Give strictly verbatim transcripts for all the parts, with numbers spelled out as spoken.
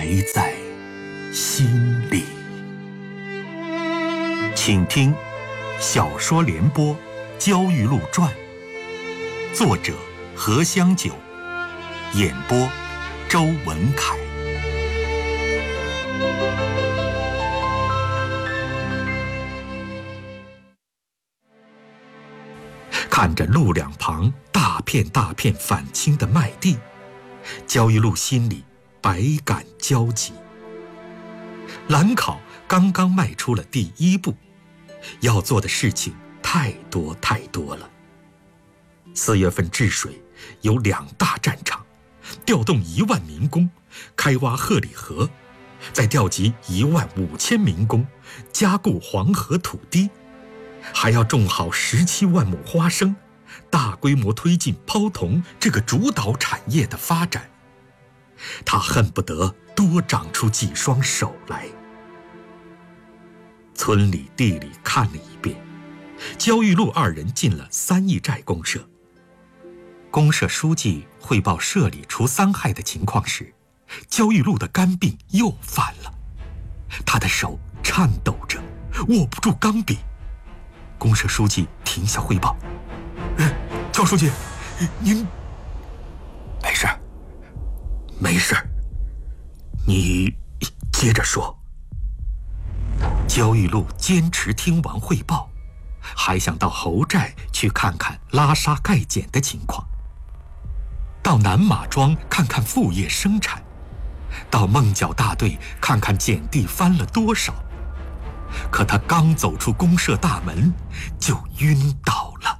埋在心里。请听小说联播《焦裕禄传》，作者何香九，演播周文凯。看着路两旁大片大片返青的麦地，焦裕禄心里百感交集。兰考刚刚迈出了第一步，要做的事情太多太多了。四月份治水有两大战场，调动一万民工开挖鹤里河，再调集一万五千民工加固黄河土堤，还要种好十七万亩花生，大规模推进泡桐这个主导产业的发展。他恨不得多长出几双手来。村里地里看了一遍，焦裕禄二人进了三义寨公社。公社书记汇报社里除三害的情况时，焦裕禄的肝病又犯了，他的手颤抖着握不住钢笔。公社书记停下汇报：“焦书记，您没事，没事，你接着说。”焦裕禄坚持听完汇报，还想到侯寨去看看拉沙盖碱的情况，到南马庄看看副业生产，到孟角大队看看碱地翻了多少。可他刚走出公社大门，就晕倒了。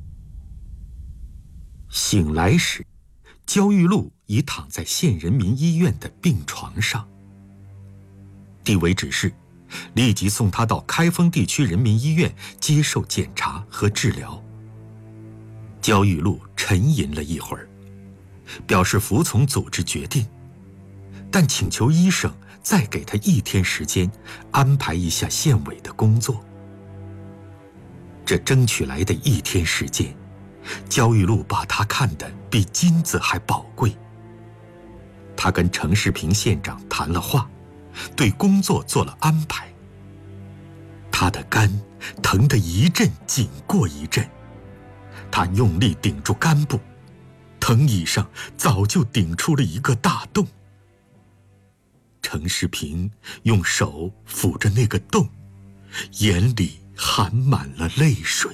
醒来时，焦裕禄已躺在县人民医院的病床上。地委指示，立即送他到开封地区人民医院接受检查和治疗。焦裕禄沉吟了一会儿，表示服从组织决定，但请求医生再给他一天时间，安排一下县委的工作。这争取来的一天时间，焦裕禄把他看得比金子还宝贵。他跟程世平县长谈了话，对工作做了安排。他的肝疼得一阵紧过一阵，他用力顶住肝部，藤椅上早就顶出了一个大洞。程世平用手抚着那个洞，眼里含满了泪水。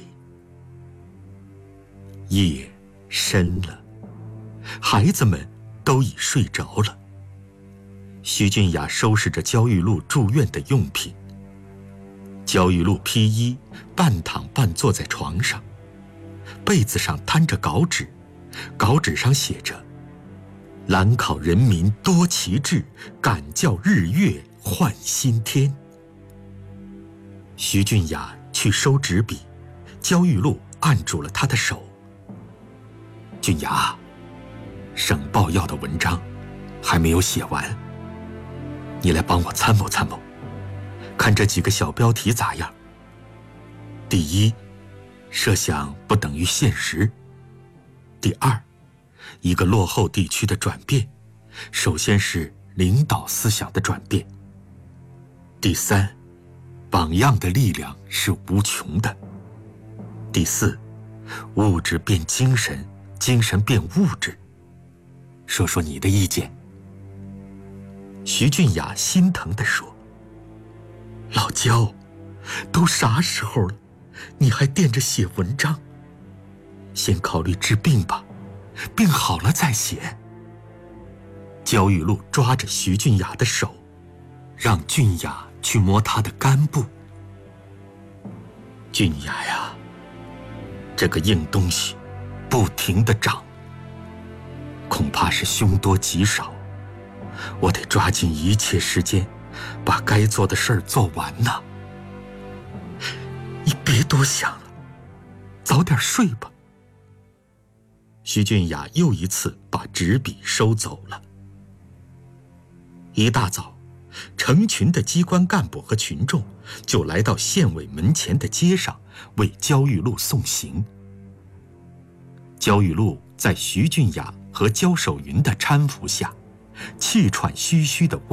夜深了，孩子们都已睡着了。徐俊雅收拾着焦裕禄住院的用品。焦裕禄披衣，半躺半坐在床上，被子上摊着稿纸，稿纸上写着：“兰考人民多奇志，敢教日月换新天。”徐俊雅去收纸笔，焦裕禄按住了他的手。“俊雅，省报要的文章还没有写完，你来帮我参谋参谋，看这几个小标题咋样？第一，设想不等于现实。第二，一个落后地区的转变，首先是领导思想的转变。第三，榜样的力量是无穷的。第四，物质变精神，精神变物质。说说你的意见。”徐俊雅心疼地说：“老焦，都啥时候了，你还惦着写文章？先考虑治病吧，病好了再写。”焦裕禄抓着徐俊雅的手，让俊雅去摸他的肝部。“俊雅呀，这个硬东西不停地长，恐怕是凶多吉少，我得抓紧一切时间，把该做的事儿做完呐。你别多想了，早点睡吧。”徐俊雅又一次把纸笔收走了。一大早，成群的机关干部和群众就来到县委门前的街上，为焦裕禄送行。焦裕禄在徐俊雅和焦守云的搀扶下，气喘吁吁地